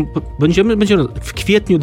Będziemy w kwietniu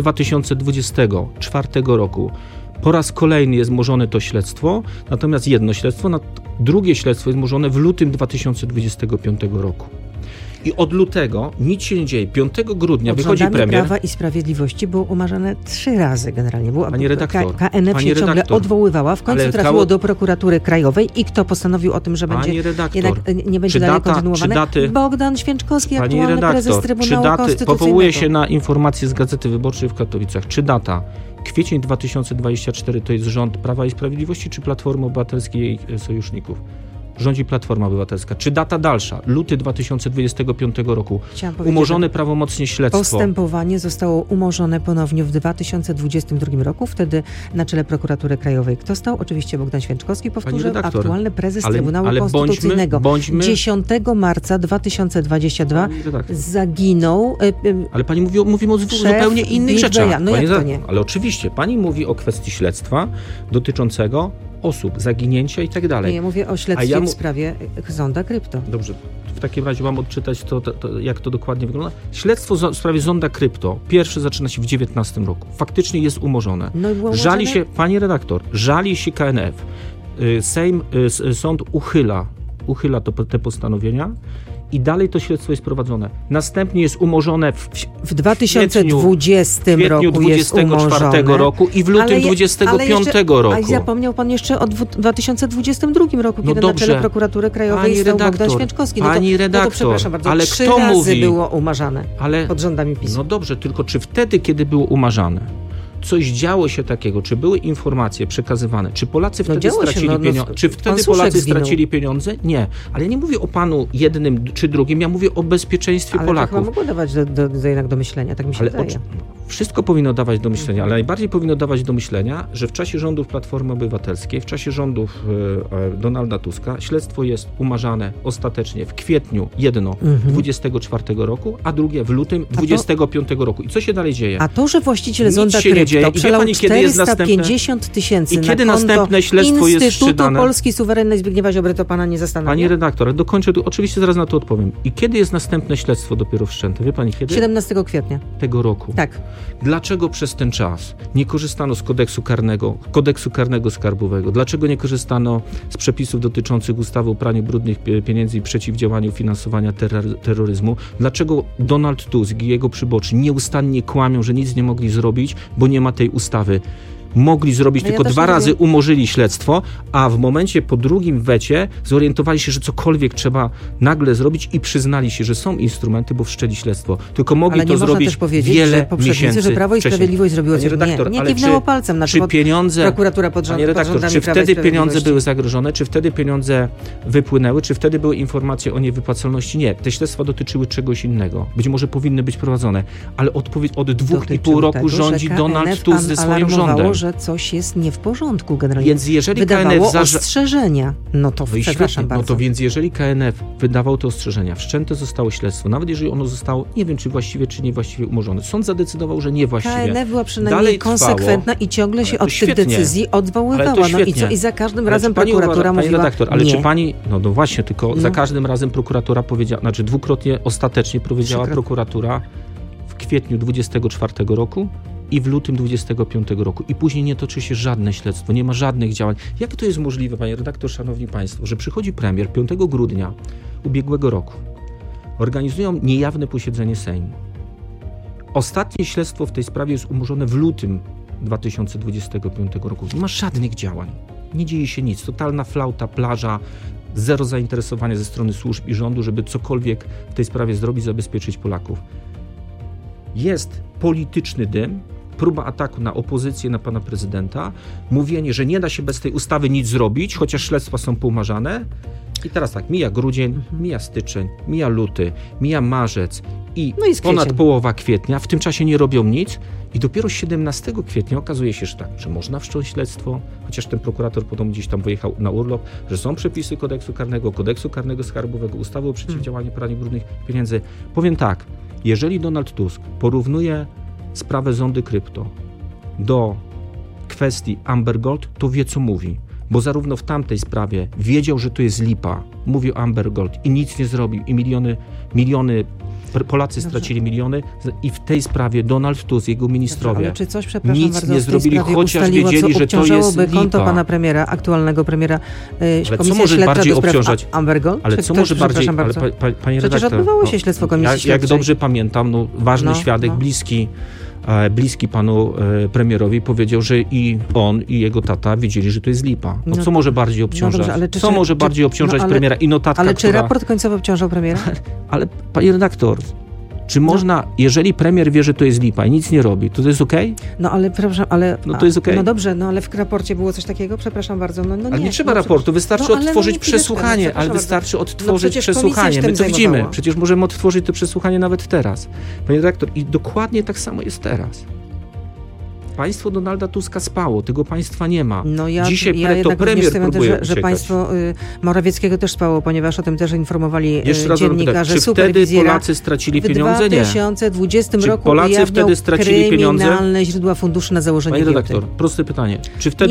2024 roku po raz kolejny jest morzone to śledztwo, natomiast jedno śledztwo, drugie śledztwo jest morzone w lutym 2025 roku. I od lutego nic się nie dzieje. 5 grudnia wychodzi premier. Prawa i Sprawiedliwości było umarzane 3 razy generalnie. Pani redaktor. KNF się ciągle odwoływała. W końcu trafiło do prokuratury krajowej i kto postanowił o tym, że jednak nie będzie dalej kontynuowane? Bogdan Święczkowski, aktualny prezes Trybunału Konstytucyjnego. Powołuje się na informację z Gazety Wyborczej w Katowicach. Czy data kwiecień 2024 to jest rząd Prawa i Sprawiedliwości, czy Platformy Obywatelskiej i jej sojuszników? Rządzi Platforma Obywatelska. Czy data dalsza? Luty 2025 roku. Umorzone prawomocnie śledztwo. Postępowanie zostało umorzone ponownie w 2022 roku. Wtedy na czele prokuratury krajowej kto stał? Oczywiście Bogdan Święczkowski, powtórzę, aktualny prezes Trybunału Konstytucyjnego. 10 marca 2022 zaginął. Ale pani mówi o zupełnie innych rzeczach. No jak to nie? Ale oczywiście, pani mówi o kwestii śledztwa dotyczącego osób, zaginięcia i tak dalej. Nie, ja mówię o śledztwie w sprawie Zonda Krypto. Dobrze, w takim razie mam odczytać jak to dokładnie wygląda. Śledztwo w sprawie Zonda Krypto pierwsze zaczyna się w 2019 roku. Faktycznie jest umorzone. No i było żali się, pani redaktor, żali się KNF. Sąd uchyla te postanowienia i dalej to śledztwo jest prowadzone. Następnie jest umorzone w 2020 roku jest umorzone. roku i w lutym 2025 roku. A zapomniał pan jeszcze o 2022 roku, kiedy na czele prokuratury krajowej stał Bogdan Święczkowski. Pani redaktor, przepraszam bardzo, ale 3 kto razy mówi? było umarzane pod rządami PiS. No dobrze, tylko czy wtedy, kiedy było umarzane, coś działo się takiego, czy były informacje przekazywane, czy Polacy wtedy stracili pieniądze, czy wtedy Polacy stracili pieniądze? Nie, ale ja nie mówię o panu jednym czy drugim, ja mówię o bezpieczeństwie Polaków. Ale to mogło dawać jednak do myślenia, tak mi się wydaje. Wszystko powinno dawać do myślenia, ale najbardziej powinno dawać do myślenia, że w czasie rządów Platformy Obywatelskiej, w czasie rządów Donalda Tuska śledztwo jest umarzane ostatecznie w kwietniu 24 roku, a drugie w lutym 25 roku. I co się dalej dzieje? A to, że właściciel Zonda Krypto przelał 450 000 kiedy na konto następne śledztwo jest Instytutu wstrzymane? Polski Suwerennej Zbigniewa Ziobry, to pana nie zastanawia? Pani redaktor, dokończę, oczywiście zaraz na to odpowiem. I kiedy jest następne śledztwo dopiero wszczęte? Wie pani kiedy? 17 kwietnia. Tego roku. Tak. Dlaczego przez ten czas nie korzystano z kodeksu karnego skarbowego? Dlaczego nie korzystano z przepisów dotyczących ustawy o praniu brudnych pieniędzy i przeciwdziałaniu finansowaniu terroryzmu? Dlaczego Donald Tusk i jego przyboczni nieustannie kłamią, że nic nie mogli zrobić, bo nie ma tej ustawy? Mogli zrobić, tylko 2 razy umorzyli śledztwo, a w momencie po drugim wecie zorientowali się, że cokolwiek trzeba nagle zrobić i przyznali się, że są instrumenty, bo wszczęli śledztwo. Tylko mogli to zrobić wiele miesięcy że Prawo i Sprawiedliwość zrobiło coś. Nie kiwnęło palcem na przykład prokuratura pod rządami czy wtedy Prawa i pieniądze były zagrożone, czy wtedy pieniądze wypłynęły, czy wtedy były informacje o niewypłacalności? Nie. Te śledztwa dotyczyły czegoś innego. Być może powinny być prowadzone, ale od 2,5 roku rządzi Donald Tusk ze swoim rządem. Że coś jest nie w porządku generalnie. Więc jeżeli wydawało ostrzeżenia, no to przepraszam bardzo. No to więc jeżeli KNF wydawał te ostrzeżenia, wszczęte zostało śledztwo, nawet jeżeli ono zostało, nie wiem czy właściwie, czy niewłaściwie umorzone. Sąd zadecydował, że niewłaściwie. KNF była przynajmniej konsekwentna i ciągle się od tych decyzji odwoływała. No i co? I za każdym razem prokuratura mówiła redaktor, ale nie. czy pani, no właśnie, tylko za każdym razem prokuratura powiedziała, znaczy dwukrotnie ostatecznie powiedziała prokuratura w kwietniu 24 roku i w lutym 25 roku. I później nie toczy się żadne śledztwo, nie ma żadnych działań. Jak to jest możliwe, panie redaktor, szanowni państwo, że przychodzi premier 5 grudnia ubiegłego roku, organizują niejawne posiedzenie Sejmu. Ostatnie śledztwo w tej sprawie jest umorzone w lutym 2025 roku. Nie ma żadnych działań. Nie dzieje się nic. Totalna flauta, plaża, zero zainteresowania ze strony służb i rządu, żeby cokolwiek w tej sprawie zrobić, zabezpieczyć Polaków. Jest polityczny dym, próba ataku na opozycję, na pana prezydenta, mówienie, że nie da się bez tej ustawy nic zrobić, chociaż śledztwa są poumarzane. I teraz tak, mija grudzień, mija styczeń, mija luty, mija marzec i ponad połowa kwietnia. W tym czasie nie robią nic i dopiero 17 kwietnia okazuje się, że można wszcząć śledztwo, chociaż ten prokurator podobno gdzieś tam wyjechał na urlop, że są przepisy kodeksu karnego skarbowego, ustawy o przeciwdziałaniu praniu brudnych pieniędzy. Powiem tak, jeżeli Donald Tusk porównuje sprawę Zondy Krypto do kwestii Amber Gold, to wie, co mówi. Bo zarówno w tamtej sprawie wiedział, że to jest lipa, mówił Amber Gold i nic nie zrobił i miliony Polacy stracili miliony i w tej sprawie Donald Tusk, jego ministrowie ale czy coś, przepraszam nic bardzo, nie zrobili, chociaż wiedzieli, że to jest lipa. Konto pana premiera, aktualnego premiera, ale co może bardziej obciążać? Amber Gold? Ale co może bardziej... Ale panie redaktor, przecież odbywało się śledztwo komisji śledczej. Jak dobrze pamiętam, ważny świadek, bliski panu premierowi powiedział, że i on, i jego tata wiedzieli, że to jest lipa. Co może bardziej obciążać? Co może bardziej obciążać premiera i notatka, ale czy raport końcowy obciążał premiera? Ale panie redaktor, czy można, jeżeli premier wie, że to jest lipa i nic nie robi, to jest okej? No ale przepraszam, ale... No to jest okej? No dobrze, ale w raporcie było coś takiego? Przepraszam bardzo, nie. Ale nie trzeba raportu, wystarczy odtworzyć przesłuchanie, przesłuchanie. My to widzimy, przecież możemy odtworzyć to przesłuchanie nawet teraz. Panie redaktor, i dokładnie tak samo jest teraz. Państwo Donalda Tuska spało, tego państwa nie ma. Dzisiaj to premier próbuje że państwo Morawieckiego też spało, ponieważ o tym też informowali dziennikarze. Czy wtedy Polacy stracili pieniądze? Nie. W 2020 roku Polacy wtedy stracili pieniądze? Kryminalne źródła funduszy na założenie Panie redaktor, proste pytanie. Czy wtedy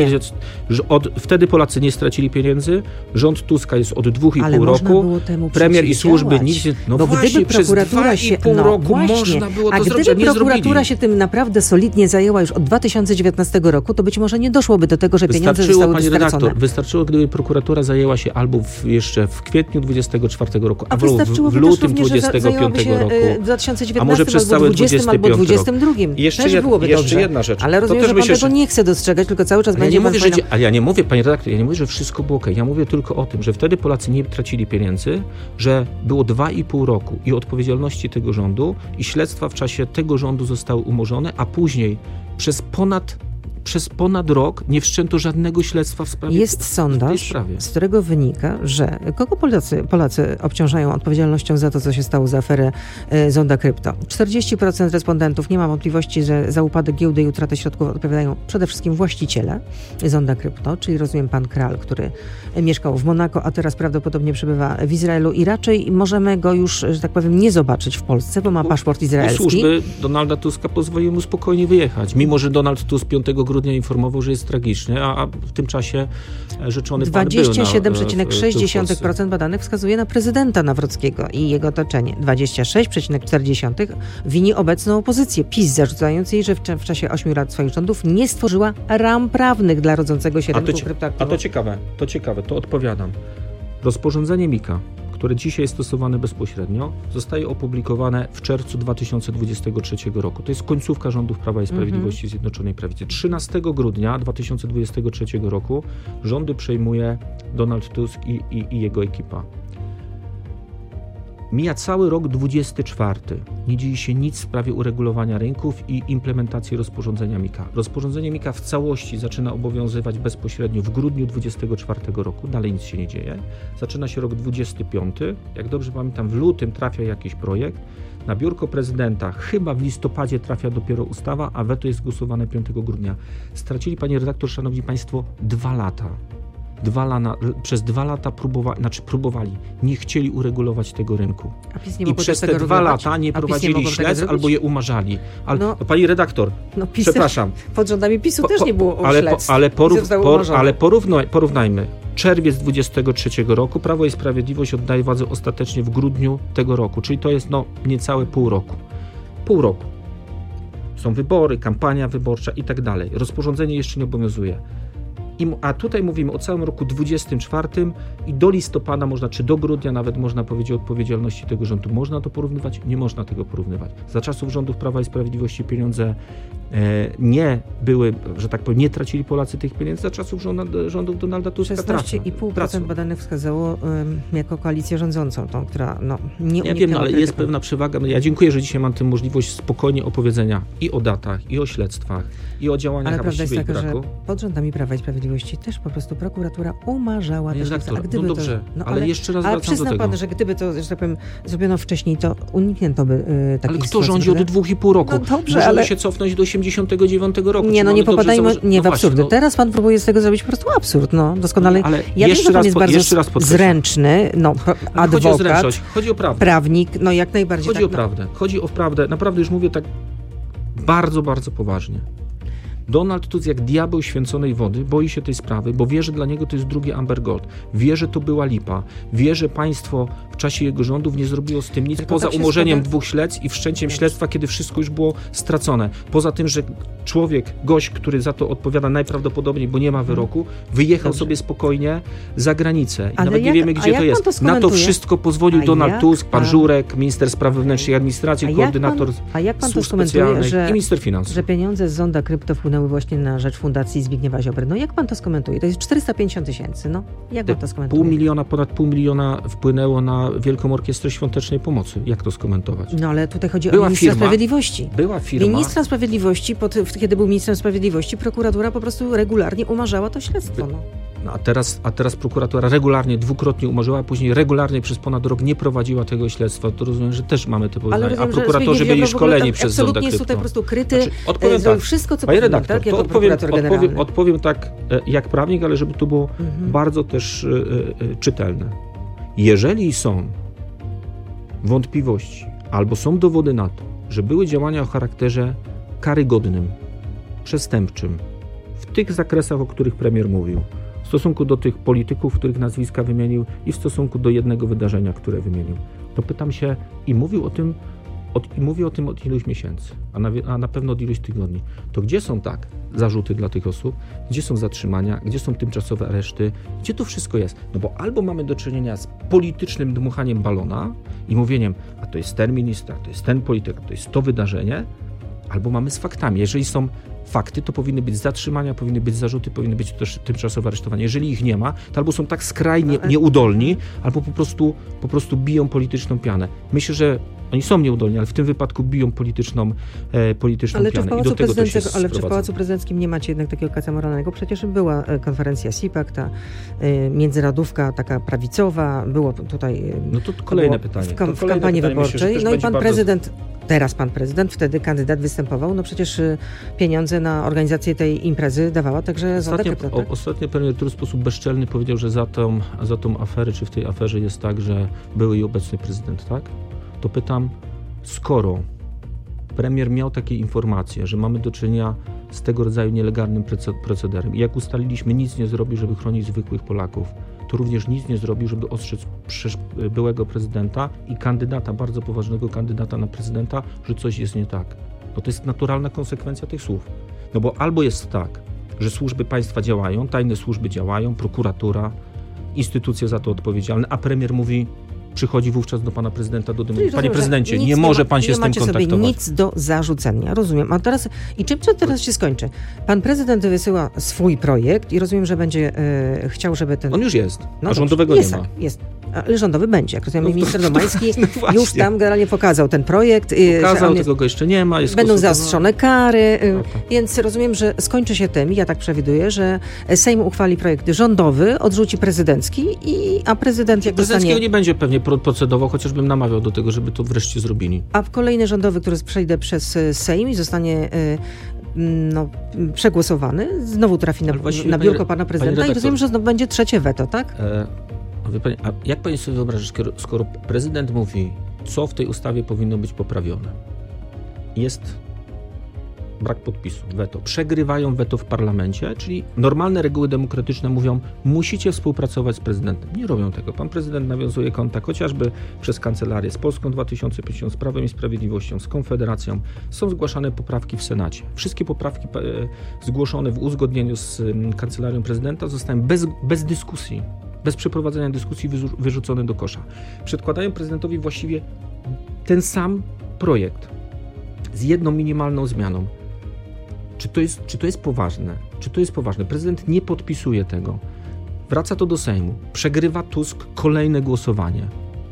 wtedy Polacy nie stracili pieniędzy? Rząd Tuska jest od 2,5 roku. Premier i służby nic nie... Bo gdyby prokuratura się... można było to zrobić, gdyby prokuratura się tym naprawdę solidnie zajęła już od 2019 roku, to być może nie doszłoby do tego, że pieniądze zostały stracone. Wystarczyło, gdyby prokuratura zajęła się albo jeszcze w kwietniu 2024 roku, albo w lutym 2025 roku, w 2019 a może przez cały 2025 albo 2022. Jeszcze jedna rzecz. Ale rozumiem, że pan tego nie chce dostrzegać, tylko cały czas będzie pan... Ale ja nie mówię, panie redaktor, że wszystko było okej. Ja mówię tylko o tym, że wtedy Polacy nie tracili pieniędzy, że było 2,5 roku i odpowiedzialności tego rządu i śledztwa w czasie tego rządu zostały umorzone, a później przez ponad rok nie wszczęto żadnego śledztwa w sprawie. Jest sondaż, z którego wynika, że kogo Polacy obciążają odpowiedzialnością za to, co się stało za aferę Zonda Krypto. 40% respondentów nie ma wątpliwości, że za upadek giełdy i utratę środków odpowiadają przede wszystkim właściciele Zonda Krypto, czyli rozumiem pan Kral, który mieszkał w Monako, a teraz prawdopodobnie przebywa w Izraelu i raczej możemy go już, że tak powiem, nie zobaczyć w Polsce, bo ma paszport izraelski. Służby Donalda Tuska pozwoliły mu spokojnie wyjechać, mimo że Donald Tusk 5 grudnia informował, że jest tragiczny, a w tym czasie rzeczony pan był 27,6% badanych wskazuje na prezydenta Nawrockiego i jego otoczenie. 26,4% wini obecną opozycję, PiS, zarzucając jej, że w czasie 8 lat swoich rządów nie stworzyła ram prawnych dla rodzącego się rynku kryptoaktywów. To ciekawe, to odpowiadam. Rozporządzenie MiCA, które dzisiaj jest stosowane bezpośrednio, zostaje opublikowane w czerwcu 2023 roku. To jest końcówka rządów Prawa i Sprawiedliwości Zjednoczonej Prawicy. 13 grudnia 2023 roku rządy przejmuje Donald Tusk i jego ekipa. Mija cały rok 24. Nie dzieje się nic w sprawie uregulowania rynków i implementacji rozporządzenia MiCA. Rozporządzenie MiCA w całości zaczyna obowiązywać bezpośrednio w grudniu 24 roku. Dalej nic się nie dzieje. Zaczyna się rok 25. Jak dobrze pamiętam, w lutym trafia jakiś projekt. Na biurko prezydenta chyba w listopadzie trafia dopiero ustawa, a weto jest głosowane 5 grudnia. Stracili, panie redaktor, szanowni państwo, 2 lata. Przez 2 lata próbowali, nie chcieli uregulować tego rynku. I przez te 2 lata nie prowadzili śledztw albo je umarzali. Pani redaktor, przepraszam. Pod rządami PiS-u też nie było śledztw. Ale porównajmy. Czerwiec 23 roku Prawo i Sprawiedliwość oddaje władzę ostatecznie w grudniu tego roku, czyli to jest niecałe pół roku. Pół roku. Są wybory, kampania wyborcza i tak dalej. Rozporządzenie jeszcze nie obowiązuje. A tutaj mówimy o całym roku 24 i do listopada czy do grudnia nawet można powiedzieć o odpowiedzialności tego rządu. Można to porównywać? Nie można tego porównywać. Za czasów rządów Prawa i Sprawiedliwości pieniądze nie były, że tak powiem, nie tracili Polacy tych pieniędzy. Za czasów rządów Donalda Tuska 16,5% badanych wskazało jako koalicję rządzącą, tą, która nie Ja wiem, ale jest pewna przewaga. Ja dziękuję, że dzisiaj mam tę możliwość spokojnie opowiedzenia i o datach, i o śledztwach, i o działaniach. Ale prawda jest taka, że pod rządami Prawa i Sprawiedliwości też po prostu prokuratura umarzała te śledztwa. A gdyby ale jeszcze raz wracam do tego. Pan, że gdyby to, że tak powiem, zrobiono wcześniej, to uniknięto by takich Ale kto rządzi od 2,5 roku? Możemy się cofnąć do 89 roku. Nie popadajmy w absurdy. Teraz pan próbuje z tego zrobić po prostu absurd. Doskonale. Ale ja wiem, że pan jest bardzo zręczny, adwokat, chodzi o prawdę. Prawnik, jak najbardziej. Chodzi o prawdę. Naprawdę, już mówię tak bardzo, bardzo poważnie. Donald Tusk jak diabeł święconej wody boi się tej sprawy, bo wie, że dla niego to jest drugi Amber Gold. Wie, że to była lipa. Wie, że państwo w czasie jego rządów nie zrobiło z tym nic poza umorzeniem 2 śledztw i wszczęciem śledztwa, kiedy wszystko już było stracone. Poza tym, że gość, który za to odpowiada najprawdopodobniej, bo nie ma wyroku, wyjechał sobie spokojnie za granicę. I nawet nie wiemy, gdzie to jest. Na to wszystko pozwolił Donald Tusk, pan Żurek, minister spraw wewnętrznych i administracji, koordynator służb specjalnych i minister finansów. Że pieniądze z zonda krypto wpłynęły właśnie na rzecz Fundacji Zbigniewa Ziobry. No jak pan to skomentuje? To jest 450 000. No jak pan to skomentuje? Ponad pół miliona wpłynęło na Wielką Orkiestrę Świątecznej Pomocy. Jak to skomentować? No ale tutaj chodzi o ministra sprawiedliwości. Była firma. Ministra sprawiedliwości, kiedy był ministrem sprawiedliwości, prokuratura po prostu regularnie umarzała to śledztwo. No a teraz prokuratura regularnie, 2-krotnie umarzyła, a później regularnie przez ponad rok nie prowadziła tego śledztwa. To rozumiem, że też mamy te porównania. A prokuratorzy byli szkoleni przez zonda absolutnie jest tutaj po prostu kryty, wszystko, co powinien, redaktor, tak? Odpowiem tak jak prawnik, ale żeby to było bardzo też czytelne. Jeżeli są wątpliwości albo są dowody na to, że były działania o charakterze karygodnym, przestępczym, w tych zakresach, o których premier mówił, w stosunku do tych polityków, których nazwiska wymienił i w stosunku do jednego wydarzenia, które wymienił, to pytam się i mówił o tym od iluś miesięcy, a na pewno od iluś tygodni. To gdzie są zarzuty dla tych osób, gdzie są zatrzymania, gdzie są tymczasowe areszty, gdzie to wszystko jest? No bo albo mamy do czynienia z politycznym dmuchaniem balona i mówieniem, a to jest ten minister, to jest ten polityk, to jest to wydarzenie, albo mamy z faktami. Jeżeli są fakty, to powinny być zatrzymania, powinny być zarzuty, powinny być też tymczasowe aresztowanie. Jeżeli ich nie ma, to albo są tak skrajnie nieudolni, albo po prostu biją polityczną pianę. Myślę, że oni są nieudolni, ale w tym wypadku biją polityczną pianę. Ale czy w Pałacu Prezydenckim nie macie jednak takiego kaca moralnego? Przecież była konferencja CPAC, ta międzyradówka taka prawicowa, było tutaj... No to kolejne pytanie. W kampanii wyborczej. Myślę, no i pan prezydent, teraz pan prezydent, wtedy kandydat występował, no przecież pieniądze na organizację tej imprezy dawała także Zonda Krypto, tak? Ostatnio premier w sposób bezczelny powiedział, że za tą aferę, czy w tej aferze jest tak, że były i obecny prezydent, tak? To pytam, skoro premier miał takie informacje, że mamy do czynienia z tego rodzaju nielegalnym procederem i jak ustaliliśmy, nic nie zrobił, żeby chronić zwykłych Polaków, to również nic nie zrobił, żeby ostrzec byłego prezydenta i kandydata, bardzo poważnego kandydata na prezydenta, że coś jest nie tak. No to jest naturalna konsekwencja tych słów. No bo albo jest tak, że służby państwa działają, tajne służby działają, prokuratura, instytucje za to odpowiedzialne, a premier mówi, przychodzi wówczas do pana prezydenta do domu. Panie prezydencie, nie może pan się z tym kontaktować. Nie macie sobie nic do zarzucenia, rozumiem. A teraz, i czym teraz się skończy? Pan prezydent wysyła swój projekt i rozumiem, że będzie chciał, żeby ten... On już jest, a rządowego nie ma. Jest. Ale rządowy będzie. Jak rozumiem, minister Domański już tam generalnie pokazał ten projekt. Pokazał, tego go jeszcze nie ma. Będą zaostrzone kary, więc rozumiem, że skończy się tym, ja tak przewiduję, że Sejm uchwali projekt rządowy, odrzuci prezydencki, a prezydent jak dostanie... Prezydenckiego nie będzie pewnie procedował, chociażbym namawiał do tego, żeby to wreszcie zrobili. A w kolejny rządowy, który przejdzie przez Sejm i zostanie przegłosowany, znowu trafi na biurko pana prezydenta i rozumiem, że znowu będzie trzecie weto, tak? Wie pani, a jak pani sobie wyobrażasz, skoro prezydent mówi, co w tej ustawie powinno być poprawione? Jest brak podpisu, weto. Przegrywają weto w parlamencie, czyli normalne reguły demokratyczne mówią, musicie współpracować z prezydentem. Nie robią tego. Pan prezydent nawiązuje kontakt chociażby przez kancelarię z Polską 2050, z Prawem i Sprawiedliwością, z Konfederacją. Są zgłaszane poprawki w Senacie. Wszystkie poprawki zgłoszone w uzgodnieniu z kancelarią prezydenta zostają bez dyskusji, bez przeprowadzenia dyskusji wyrzucone do kosza. Przedkładają prezydentowi właściwie ten sam projekt z jedną minimalną zmianą. Czy to jest poważne? Czy to jest poważne? Prezydent nie podpisuje tego. Wraca to do Sejmu. Przegrywa Tusk kolejne głosowanie.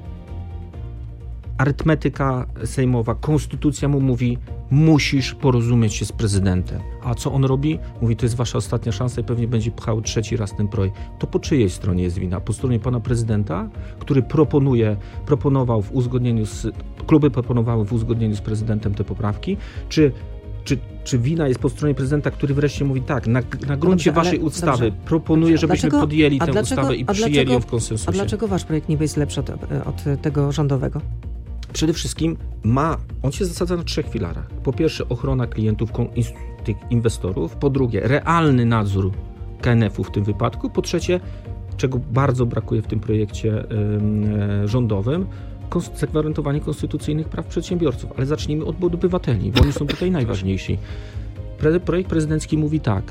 Arytmetyka sejmowa, konstytucja mu mówi, musisz porozumieć się z prezydentem. A co on robi? Mówi, to jest wasza ostatnia szansa i pewnie będzie pchał trzeci raz ten projekt. To po czyjej stronie jest wina? Po stronie pana prezydenta, który proponował w uzgodnieniu kluby proponowały w uzgodnieniu z prezydentem te poprawki, czy wina jest po stronie prezydenta, który wreszcie mówi tak, na gruncie waszej ustawy proponuję, żebyśmy podjęli tę ustawę i przyjęli ją w konsensusie. A dlaczego wasz projekt niby jest lepszy od tego rządowego? przede wszystkim on się zasadza na 3 filarach. Po pierwsze ochrona klientów, tych inwestorów, po drugie realny nadzór KNF-u w tym wypadku, po trzecie, czego bardzo brakuje w tym projekcie rządowym, zagwarantowanie konstytucyjnych praw przedsiębiorców. Ale zacznijmy od obywateli, bo oni są tutaj najważniejsi. Projekt prezydencki mówi tak,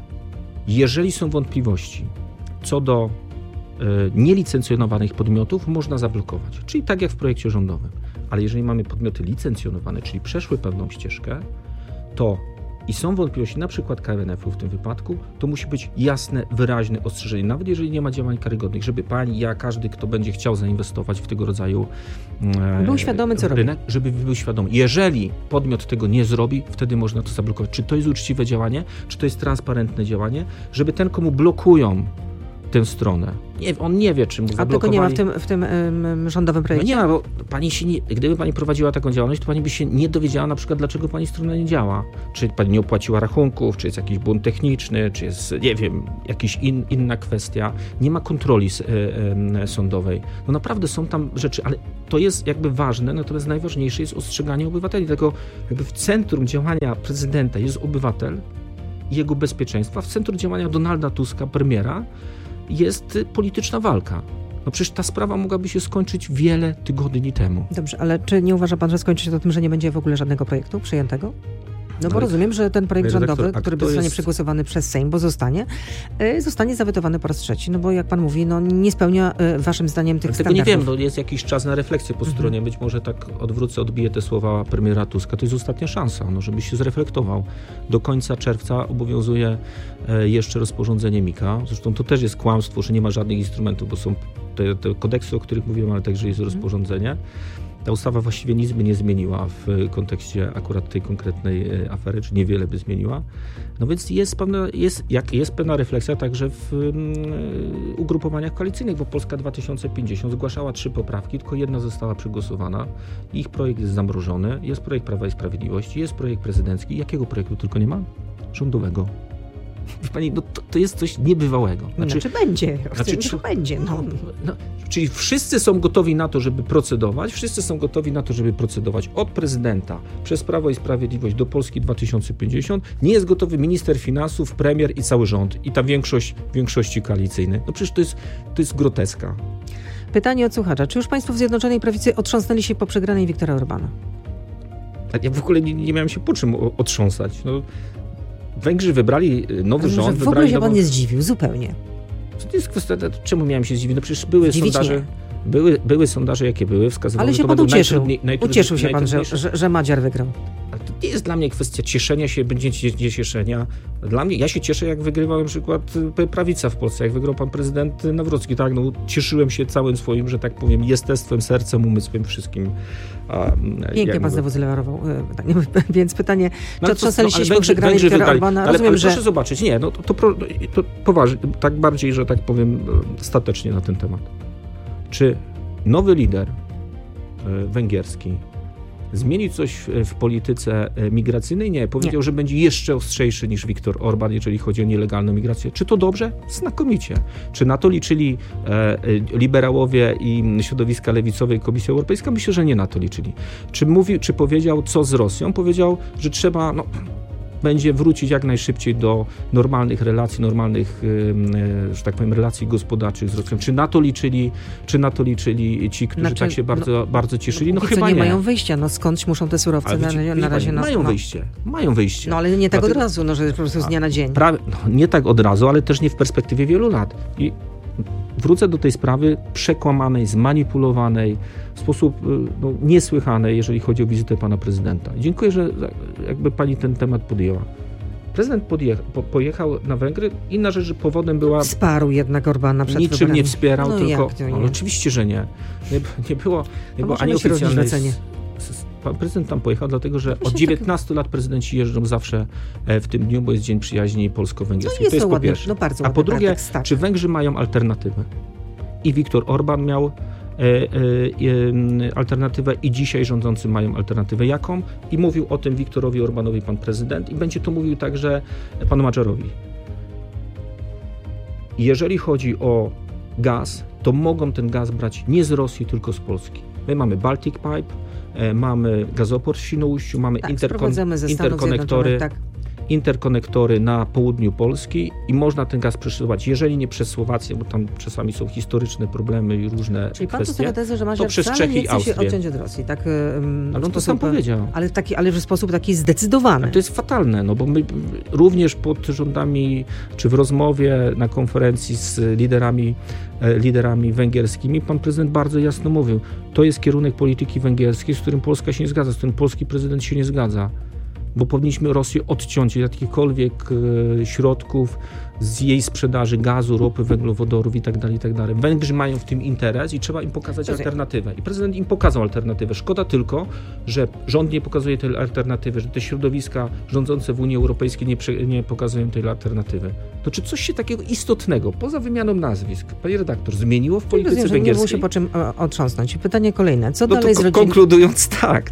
jeżeli są wątpliwości co do nielicencjonowanych podmiotów, można zablokować. Czyli tak jak w projekcie rządowym. Ale jeżeli mamy podmioty licencjonowane, czyli przeszły pewną ścieżkę, to i są wątpliwości, na przykład KNF-u w tym wypadku, to musi być jasne, wyraźne ostrzeżenie, nawet jeżeli nie ma działań karygodnych, żeby pani, ja, każdy, kto będzie chciał zainwestować w tego rodzaju był świadomy, co rynek, żeby był świadomy. Jeżeli podmiot tego nie zrobi, wtedy można to zablokować. Czy to jest uczciwe działanie, czy to jest transparentne działanie, żeby ten, komu blokują tę stronę. On nie wie, czy mu zablokowali. A tego nie ma w tym rządowym projekcie? No nie ma, bo gdyby pani prowadziła taką działalność, to pani by się nie dowiedziała na przykład, dlaczego pani strona nie działa. Czy pani nie opłaciła rachunków, czy jest jakiś błąd techniczny, czy jest, nie wiem, jakaś inna kwestia. Nie ma kontroli sądowej. No naprawdę są tam rzeczy, ale to jest jakby ważne, natomiast najważniejsze jest ostrzeganie obywateli. Dlatego jakby w centrum działania prezydenta jest obywatel i jego bezpieczeństwa. W centrum działania Donalda Tuska, premiera, jest polityczna walka. No przecież ta sprawa mogłaby się skończyć wiele tygodni temu. Dobrze, ale czy nie uważa pan, że skończy się to tym, że nie będzie w ogóle żadnego projektu przyjętego? No bo rozumiem, że ten projekt rządowy, który zostanie przegłosowany przez Sejm, bo zostanie zawetowany po raz trzeci. No bo jak pan mówi, no nie spełnia waszym zdaniem tych standardów. Tego nie wiem, jest jakiś czas na refleksję po stronie. Być może tak odbiję te słowa premiera Tuska. To jest ostatnia szansa, żeby się zreflektował. Do końca czerwca obowiązuje jeszcze rozporządzenie MiCA. Zresztą to też jest kłamstwo, że nie ma żadnych instrumentów, bo są te kodeksy, o których mówiłem, ale także jest rozporządzenie. Ta ustawa właściwie nic by nie zmieniła w kontekście akurat tej konkretnej afery, czy niewiele by zmieniła. No więc jest pewna refleksja także w ugrupowaniach koalicyjnych, bo Polska 2050 zgłaszała 3 poprawki, tylko jedna została przegłosowana. Ich projekt jest zamrożony, jest projekt Prawa i Sprawiedliwości, jest projekt prezydencki. Jakiego projektu tylko nie ma? Rządowego. Pani, no to jest coś niebywałego. Będzie. Będzie. Czyli wszyscy są gotowi na to, żeby procedować. Wszyscy są gotowi na to, żeby procedować od prezydenta przez Prawo i Sprawiedliwość do Polski 2050. Nie jest gotowy minister finansów, premier i cały rząd. I ta większości koalicyjnej. No przecież to jest groteska. Pytanie od słuchacza. Czy już państwo w Zjednoczonej Prawicy otrząsnęli się po przegranej Viktora Orbana? Ja w ogóle nie miałem się po czym otrząsać. Węgrzy wybrali nowy rząd. W ogóle się pan nie zdziwił, zupełnie. To jest kwestia, czemu miałem się zdziwić? No przecież były sondaże, jakie były, wskazywały, ale się pan ucieszył. Ucieszył się pan, że Madziar wygrał. Ale to nie jest dla mnie kwestia cieszenia się, nie cieszenia. Dla mnie, ja się cieszę, jak wygrywał na przykład prawica w Polsce, jak wygrał pan prezydent Nawrocki. Tak, cieszyłem się całym swoim, że tak powiem, jestestwem, sercem, umysłem, wszystkim. Pięknie pan znowu zlewarował. Więc pytanie, czy otrząsnęliście się po przegranej Viktora Orbana? Ale proszę zobaczyć, to poważnie, tak bardziej, że tak powiem, statecznie na ten temat. Czy nowy lider węgierski zmieni coś w polityce migracyjnej? Nie. Powiedział, że będzie jeszcze ostrzejszy niż Viktor Orban, jeżeli chodzi o nielegalną migrację. Czy to dobrze? Znakomicie. Czy na to liczyli liberałowie i środowiska lewicowe i Komisja Europejska? Myślę, że nie na to liczyli. Czy powiedział, co z Rosją? Powiedział, że trzeba będzie wrócić jak najszybciej do normalnych relacji, że tak powiem, relacji gospodarczych z Rosją. Czy na to liczyli ci, którzy tak się bardzo cieszyli? Chyba nie. Mają wyjścia, skądś muszą te surowce na razie Mają wyjście. No ale nie tak od razu, że po prostu z dnia na dzień. Nie tak od razu, ale też nie w perspektywie wielu lat. I wrócę do tej sprawy przekłamanej, zmanipulowanej, w sposób niesłychany, jeżeli chodzi o wizytę pana prezydenta. Dziękuję, że jakby pani ten temat podjęła. Prezydent pojechał na Węgry. Inna rzecz, że powodem była... Wsparł jednak Orbana przed wyborami. Niczym nie wspierał, tylko... oczywiście, że nie. Nie było ani oficjalnej... Pan prezydent tam pojechał, dlatego że od 19 lat prezydenci jeżdżą zawsze w tym dniu, bo jest Dzień Przyjaźni Polsko-Węgierskiej. To jest po pierwsze. Bardzo a po drugie, czy Węgrzy mają alternatywę? I Viktor Orban miał alternatywę i dzisiaj rządzący mają alternatywę. Jaką? I mówił o tym Viktorowi Orbanowi pan prezydent i będzie to mówił także panu Madżarowi. Jeżeli chodzi o gaz, to mogą ten gaz brać nie z Rosji, tylko z Polski. My mamy Baltic Pipe, mamy gazoport w Świnoujściu, mamy interkonektory na południu Polski i można ten gaz przesyłać, jeżeli nie przez Słowację, bo tam czasami są historyczne problemy i różne kwestie. Czyli pan to tezę, że Mazur przez Czechy i Austrię. Się odciąć od Rosji. Tak, ale on to sam powiedział. Ale w sposób taki zdecydowany. To jest fatalne, no bo my również pod rządami, czy w rozmowie na konferencji z liderami węgierskimi, pan prezydent bardzo jasno mówił, to jest kierunek polityki węgierskiej, z którym Polska się nie zgadza, z którym polski prezydent się nie zgadza. Bo powinniśmy Rosję odciąć od jakichkolwiek środków z jej sprzedaży gazu, ropy, węglowodorów itd. Węgrzy mają w tym interes i trzeba im pokazać alternatywę. I prezydent im pokazał alternatywę. Szkoda tylko, że rząd nie pokazuje tej alternatywy, że te środowiska rządzące w Unii Europejskiej nie pokazują tej alternatywy. To czy coś się takiego istotnego, poza wymianą nazwisk, panie redaktor, zmieniło w polityce węgierskiej? Nie było się po czym otrząsnąć. Pytanie kolejne. Co dalej z rodziną? Konkludując tak.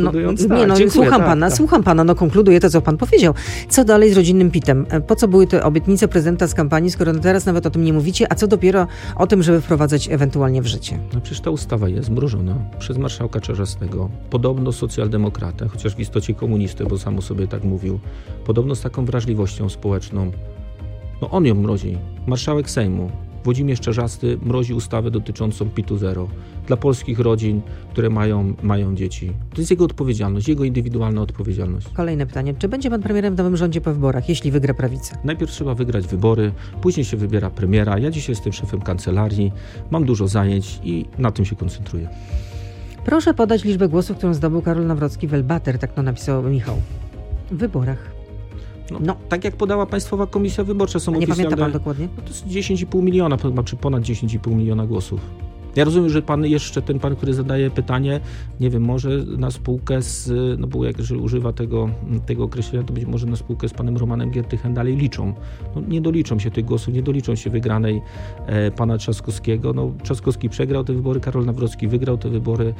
Słucham pana. Konkluduje to, co pan powiedział. Co dalej z rodzinnym PIT-em? Po co były te obietnice prezydenta z kampanii, skoro teraz nawet o tym nie mówicie, a co dopiero o tym, żeby wprowadzać ewentualnie w życie? No przecież ta ustawa jest zmrożona przez marszałka Czarzastego. Podobno socjaldemokratę, chociaż w istocie komunistę, bo sam o sobie tak mówił. Podobno z taką wrażliwością społeczną. No on ją mrozi. Marszałek Sejmu Włodzimierz Czarzasty mrozi ustawę dotyczącą PIT-u 0 dla polskich rodzin, które mają dzieci. To jest jego odpowiedzialność, jego indywidualna odpowiedzialność. Kolejne pytanie. Czy będzie pan premierem w nowym rządzie po wyborach, jeśli wygra prawica? Najpierw trzeba wygrać wybory, później się wybiera premiera. Ja dzisiaj jestem szefem kancelarii, mam dużo zajęć i na tym się koncentruję. Proszę podać liczbę głosów, którą zdobył Karol Nawrocki w Elbater, tak to napisał Michał. W wyborach. No, tak jak podała Państwowa Komisja Wyborcza, są oficjalne... Nie pamięta pan dokładnie? No to jest 10,5 miliona, czy ponad 10,5 miliona głosów. Ja rozumiem, że ten pan, który zadaje pytanie, nie wiem, może na spółkę no bo jeżeli używa tego określenia, to być może na spółkę z panem Romanem Giertychem dalej liczą. No, nie doliczą się tych głosów, nie doliczą się wygranej pana Trzaskowskiego. No, Trzaskowski przegrał te wybory, Karol Nawrocki wygrał te wybory.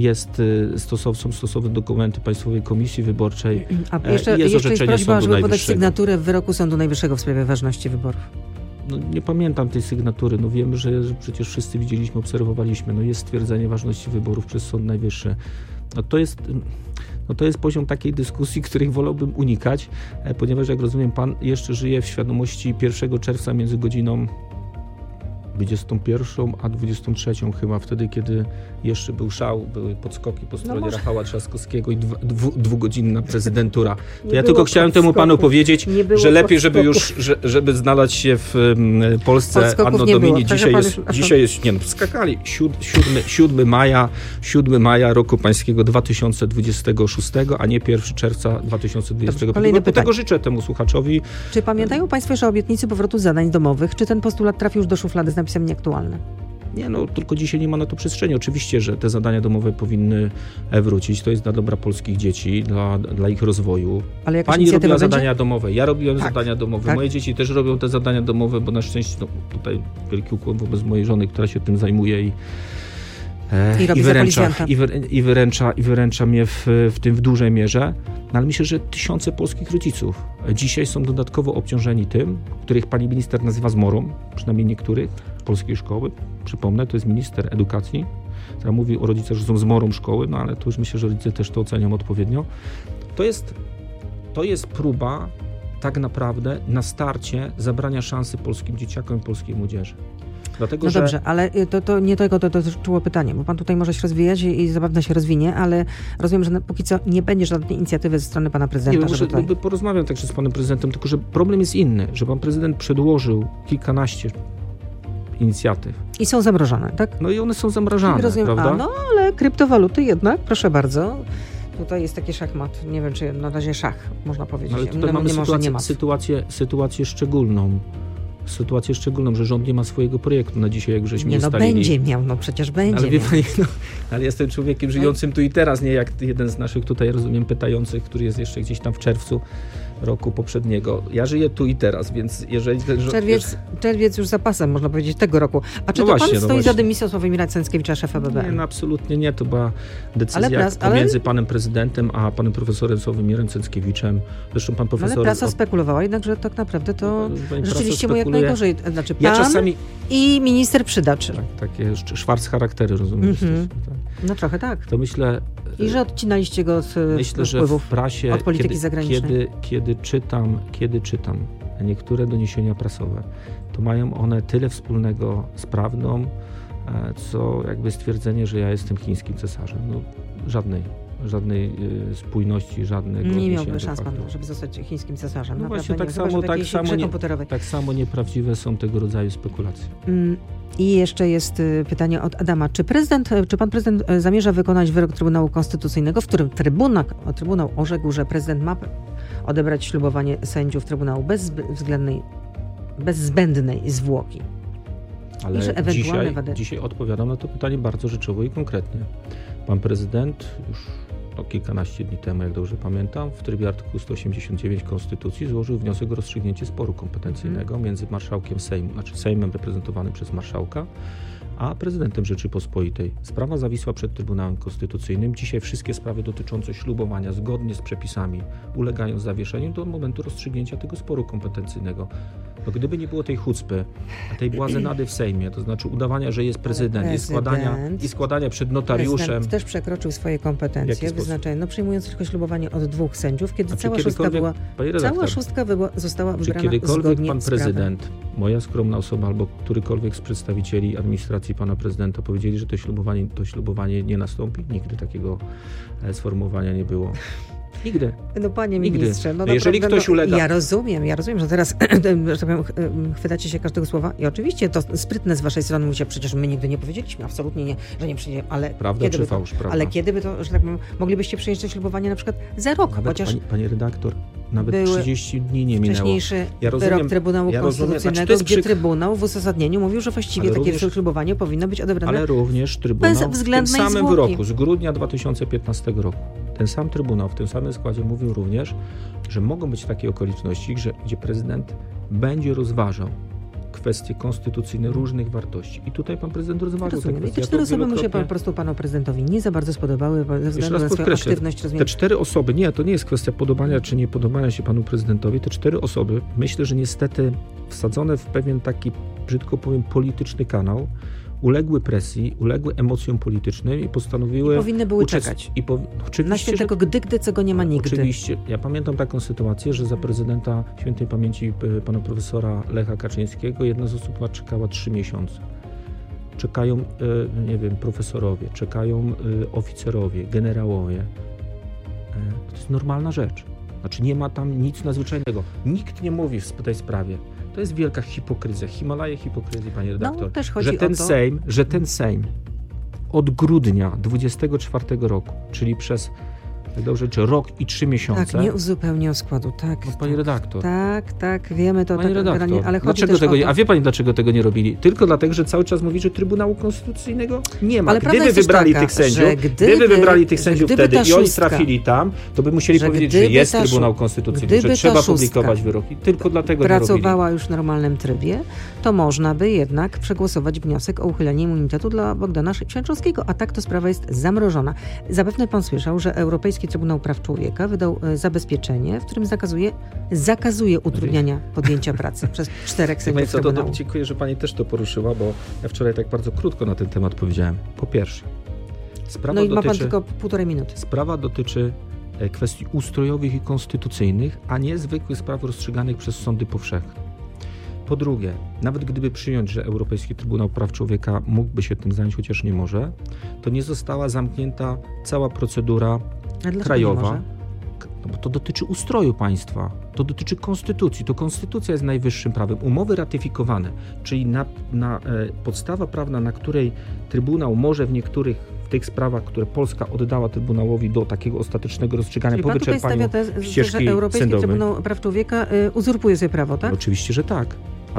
Są stosowne dokumenty Państwowej Komisji Wyborczej. A jeszcze jest prośba, żeby podać sygnaturę w wyroku Sądu Najwyższego w sprawie ważności wyborów. No, nie pamiętam tej sygnatury. No, wiemy, że przecież wszyscy widzieliśmy, obserwowaliśmy. No, jest stwierdzenie ważności wyborów przez Sąd Najwyższy. No, to jest poziom takiej dyskusji, których wolałbym unikać, ponieważ, jak rozumiem, pan jeszcze żyje w świadomości 1 czerwca między godziną 21 a 23 chyba, wtedy, kiedy jeszcze był szał, były podskoki po stronie Rafała Trzaskowskiego i dwugodzinna prezydentura. Ja tylko chciałem temu panu powiedzieć, że lepiej, żeby znalazł się w Polsce Anno Domini. Dzisiaj jest, skakali 7 maja roku pańskiego 2026, a nie 1 czerwca 2025. Tego życzę temu słuchaczowi. Czy pamiętają państwo jeszcze o obietnicy powrotu zadań domowych? Czy ten postulat trafił już do szuflady z napisem nieaktualny? Nie, tylko dzisiaj nie ma na to przestrzeni. Oczywiście, że te zadania domowe powinny wrócić. To jest dla dobra polskich dzieci, dla ich rozwoju. Ale pani robiła zadania domowe, ja robiłem zadania domowe. Tak. Moje dzieci też robią te zadania domowe, bo na szczęście tutaj wielki ukłon wobec mojej żony, która się tym zajmuje i wyręcza mnie w tym w dużej mierze. No, ale myślę, że tysiące polskich rodziców dzisiaj są dodatkowo obciążeni tym, których pani minister nazywa zmorą, przynajmniej niektórych, polskiej szkoły. Przypomnę, to jest minister edukacji, która mówi o rodzicach, że są zmorą szkoły, no ale to już myślę, że rodzice też to ocenią odpowiednio. To jest próba tak naprawdę na starcie zabrania szansy polskim dzieciakom i polskiej młodzieży. Dlatego, no dobrze, ale to nie tego to dotyczyło pytanie, bo pan tutaj może się rozwijać i zapewne się rozwinie, ale rozumiem, że póki co nie będzie żadnej inicjatywy ze strony pana prezydenta. Nie, porozmawiam także z panem prezydentem, tylko że problem jest inny, że pan prezydent przedłożył kilkanaście inicjatyw. I są zamrożone, tak? No i one są zamrażane, prawda? No ale kryptowaluty jednak, proszę bardzo. Tutaj jest taki szachmat, nie wiem, czy na razie szach, można powiedzieć. Ale tutaj mamy sytuację szczególną. Że rząd nie ma swojego projektu na dzisiaj, jak żeśmy ustalili. Będzie miał, przecież będzie. Ale wie pani, ale jestem człowiekiem żyjącym tu i teraz, nie jak jeden z naszych tutaj, rozumiem, pytających, który jest jeszcze gdzieś tam w czerwcu roku poprzedniego. Ja żyję tu i teraz, więc jeżeli... Czerwiec już za pasem, można powiedzieć, tego roku. A czy pan stoi za dymisją Sławomira Cęckiewicza, szefa BBN? Nie, absolutnie nie. To była decyzja pomiędzy panem prezydentem a panem profesorem Sławomirem Cęckiewiczem. Zresztą pan profesor... Ale prasa spekulowała jednak, że tak naprawdę to rzeczywiście mu jak najgorzej. Znaczy pan i minister Przydacz. Tak, takie szwarc charaktery, rozumiem. No trochę tak. To myślę... I że odcinaliście go z wpływów, w prasie, od polityki zagranicznej. Kiedy czytam niektóre doniesienia prasowe, to mają one tyle wspólnego z prawdą, co jakby stwierdzenie, że ja jestem chińskim cesarzem. No, żadnej spójności, żadnego... Nie miałby szans pan, żeby zostać chińskim cesarzem. No właśnie, tak samo nieprawdziwe są tego rodzaju spekulacje. I jeszcze jest pytanie od Adama. Czy pan prezydent zamierza wykonać wyrok Trybunału Konstytucyjnego, w którym Trybunał orzekł, że prezydent ma odebrać ślubowanie sędziów Trybunału bez zbędnej zwłoki? Ale dzisiaj odpowiadam na to pytanie bardzo rzeczowo i konkretnie. Pan prezydent już kilkanaście dni temu, jak dobrze pamiętam, w trybie artykułu 189 Konstytucji złożył wniosek o rozstrzygnięcie sporu kompetencyjnego między marszałkiem Sejmu, znaczy Sejmem reprezentowanym przez marszałka, a prezydentem Rzeczypospolitej. Sprawa zawisła przed Trybunałem Konstytucyjnym. Dzisiaj wszystkie sprawy dotyczące ślubowania zgodnie z przepisami ulegają zawieszeniu do momentu rozstrzygnięcia tego sporu kompetencyjnego. No, gdyby nie było tej chucpy, tej błazenady w Sejmie, to znaczy udawania, że jest prezydent i składania przed notariuszem... Prezydent też przekroczył swoje kompetencje, przyjmując tylko ślubowanie od 2 sędziów, kiedy cała szóstka została wybrana zgodnie z prawem. Czy kiedykolwiek pan prezydent, moja skromna osoba albo którykolwiek z przedstawicieli administracji pana prezydenta powiedzieli, że to ślubowanie nie nastąpi? Nigdy takiego sformułowania nie było. Nigdy. No panie ministrze, no jeżeli ktoś ulega... Ja rozumiem, że teraz że tak powiem, chwytacie się każdego słowa i oczywiście to sprytne z waszej strony, mówicie, przecież my nigdy nie powiedzieliśmy, absolutnie nie, że nie przyjdzie, ale prawda czy fałsz, prawda? Ale kiedy by to, że tak powiem, moglibyście przyjąć to ślubowanie na przykład za rok, nawet, chociaż... Pani redaktor, nawet 30 dni nie minęło. Wcześniejszy wyrok Trybunału Konstytucyjnego, gdzie Trybunał w uzasadnieniu mówił, że właściwie takie ślubowanie powinno być odebrane ale również Trybunał w tym samym wyroku z grudnia 2015 roku. Ten sam Trybunał w tym samym składzie mówił również, że mogą być takie okoliczności, gdzie prezydent będzie rozważał kwestie konstytucyjne różnych wartości. I tutaj pan prezydent rozważał te kwestie. I te 4 osoby mu się po prostu panu prezydentowi nie za bardzo spodobały, ze względu na swoją aktywność. Te 4 osoby, to nie jest kwestia podobania czy nie podobania się panu prezydentowi, te 4 osoby, myślę, że niestety wsadzone w pewien taki, brzydko powiem, polityczny kanał, uległy presji, uległy emocjom politycznym i postanowiły... I powinny były czekać. Na świętego gdy, co go nie ma nigdy. Oczywiście. Ja pamiętam taką sytuację, że za prezydenta świętej pamięci pana profesora Lecha Kaczyńskiego jedna z osób czekała 3 miesiące. Czekają, profesorowie, czekają oficerowie, generałowie. To jest normalna rzecz. Znaczy nie ma tam nic nadzwyczajnego. Nikt nie mówi w tej sprawie. To jest wielka hipokryzja, Himalaje hipokryzji, panie redaktor. No, też chodzi że ten Sejm od grudnia 24 roku, czyli przez rok i 3 miesiące. Tak, nie uzupełniał składu, tak. No, pani redaktor. Tak, wiemy to. Pani redaktor, ale dlaczego tego nie? A wie pani, dlaczego tego nie robili? Tylko dlatego, że cały czas mówi, że Trybunału Konstytucyjnego nie ma. Ale gdyby wybrali tych sędziów, wtedy i oni trafili tam, to by musieli powiedzieć, że jest Trybunał Konstytucyjny, że trzeba publikować wyroki. Tylko dlatego nie robili. Pracowała już w normalnym trybie, to można by jednak przegłosować wniosek o uchylenie immunitetu dla Bogdana Święczkowskiego, a tak to sprawa jest zamrożona. Zapewne pan słyszał, że Europejski Trybunał Praw Człowieka wydał zabezpieczenie, w którym zakazuje utrudniania podjęcia pracy przez 4 sędziów Trybunału. Dziękuję, że pani też to poruszyła, bo ja wczoraj tak bardzo krótko na ten temat powiedziałem. Po pierwsze, ma pan tylko 1,5 minuty. Sprawa dotyczy kwestii ustrojowych i konstytucyjnych, a nie zwykłych spraw rozstrzyganych przez sądy powszechne. Po drugie, nawet gdyby przyjąć, że Europejski Trybunał Praw Człowieka mógłby się tym zająć, chociaż nie może, to nie została zamknięta cała procedura krajowa. No bo to dotyczy ustroju państwa, to dotyczy konstytucji. To konstytucja jest najwyższym prawem. Umowy ratyfikowane, czyli podstawa prawna, na której Trybunał może w tych sprawach, które Polska oddała Trybunałowi do takiego ostatecznego rozstrzygania po wyczerpaniu ścieżki że Europejski Trybunał Praw Człowieka uzurpuje sobie prawo, tak? Oczywiście, że tak.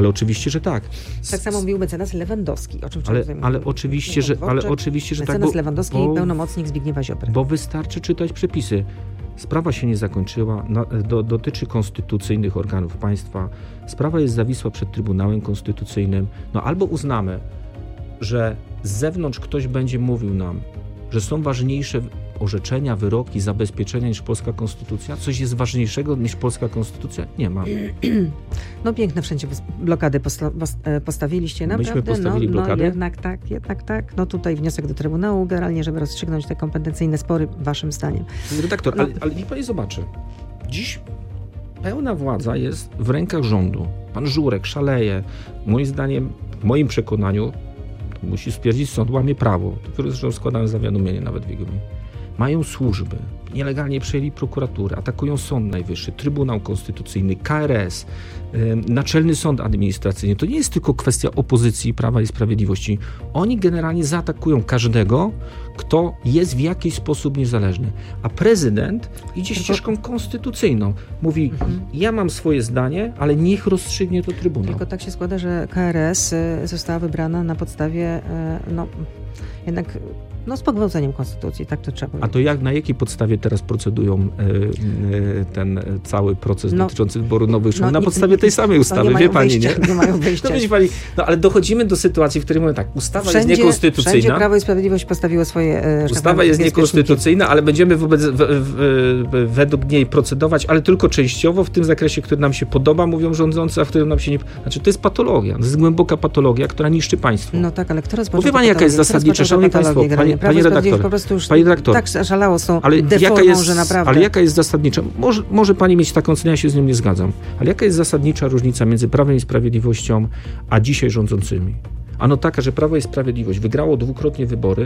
Tak samo mówił mecenas Lewandowski, o czym ale oczywiście, że tak. Mecenas Lewandowski i pełnomocnik Zbigniewa Ziobry. Bo wystarczy czytać przepisy. Sprawa się nie zakończyła, dotyczy konstytucyjnych organów państwa. Sprawa jest zawisła przed Trybunałem Konstytucyjnym. Albo uznamy, że z zewnątrz ktoś będzie mówił nam, że są ważniejsze orzeczenia, wyroki, zabezpieczenia niż polska konstytucja? Coś jest ważniejszego niż polska konstytucja? Nie ma. No piękne wszędzie blokady postawiliście, naprawdę. Myśmy postawili blokadę? Jednak tak. No tutaj wniosek do Trybunału generalnie, żeby rozstrzygnąć te kompetencyjne spory, waszym zdaniem. Redaktor, ale niech pani zobaczy. Dziś pełna władza jest w rękach rządu. Pan Żurek szaleje. Moim zdaniem, w moim przekonaniu, musi stwierdzić, sąd łamie prawo. Zresztą składałem zawiadomienie nawet w jego imieniu. Mają służby, nielegalnie przejęli prokuraturę, atakują Sąd Najwyższy, Trybunał Konstytucyjny, KRS, Naczelny Sąd Administracyjny. To nie jest tylko kwestia opozycji Prawa i Sprawiedliwości. Oni generalnie zaatakują każdego, kto jest w jakiś sposób niezależny. A prezydent idzie ścieżką konstytucyjną. Mówi, ja mam swoje zdanie, ale niech rozstrzygnie to Trybunał. Tylko tak się składa, że KRS została wybrana na podstawie jednak z pogwałceniem konstytucji, tak to trzeba powiedzieć. A to na jakiej podstawie teraz procedują ten cały proces dotyczący wyboru nowych członków? Na podstawie tej samej ustawy, wie pani, nie? Nie mają wyjścia. Ale dochodzimy do sytuacji, w której mówią tak, ustawa jest niekonstytucyjna. Wszędzie Prawo i Sprawiedliwość postawiło swoje... Ustawa jest niekonstytucyjna, ale będziemy według niej procedować, ale tylko częściowo w tym zakresie, który nam się podoba, mówią rządzący, a w którym nam się nie... Znaczy, to jest patologia. To jest głęboka patologia, która niszczy państwo. No tak, ale kto rozpoczął Wie pani, jaka jest zasadnicza, szanowni państwo, pani redaktor, po prostu już tak szalało z tą deformą, że naprawdę... Ale jaka jest zasadnicza... Może pani mieć taką ocenę, ja się z nią nie zgadzam, ale jaka jest zasadnicza różnica między Prawem i Sprawiedliwością a dzisiaj rządzącymi? Ano taka, że Prawo i Sprawiedliwość wygrało dwukrotnie wybory,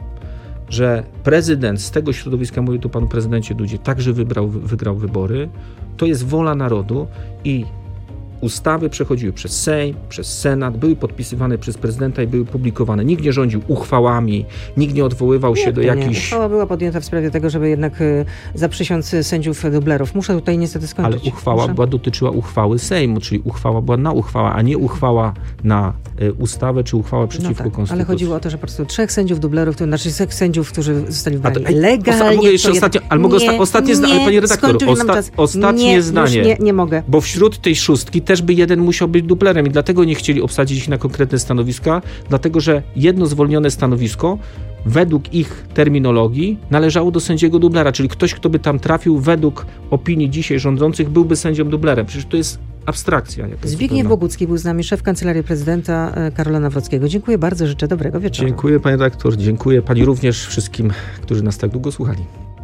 że prezydent z tego środowiska, mówię tu panu prezydencie Dudzie, także wygrał wybory. To jest wola narodu i ustawy przechodziły przez Sejm, przez Senat, były podpisywane przez prezydenta i były publikowane. Nikt nie rządził uchwałami, nikt nie odwoływał się do jakichś... Uchwała była podjęta w sprawie tego, żeby jednak zaprzysiąc sędziów dublerów. Muszę tutaj niestety skończyć. Ale uchwała dotyczyła uchwały Sejmu, czyli uchwała była na uchwała, a nie uchwała na ustawę, czy uchwała przeciwko konstytucji. Ale chodziło o to, że po prostu 3 sędziów dublerów, to znaczy 3 sędziów, którzy zostali wybrani legalnie. Mogę jeszcze ostatnie zdanie, ale pani redaktor, ostatnie zdanie. Nie mogę. Bo wśród tej szóstki też by jeden musiał być dublerem i dlatego nie chcieli obsadzić ich na konkretne stanowiska, dlatego że jedno zwolnione stanowisko według ich terminologii należało do sędziego dublera, czyli ktoś, kto by tam trafił według opinii dzisiaj rządzących, byłby sędzią dublerem. Przecież to jest abstrakcja. Zbigniew Bogucki był z nami, szef Kancelarii Prezydenta Karola Nawrockiego. Dziękuję bardzo, życzę dobrego wieczoru. Dziękuję pani redaktor, dziękuję pani również wszystkim, którzy nas tak długo słuchali.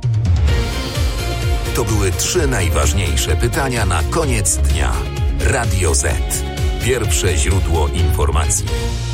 To były 3 najważniejsze pytania na koniec dnia. Radio Z. Pierwsze źródło informacji.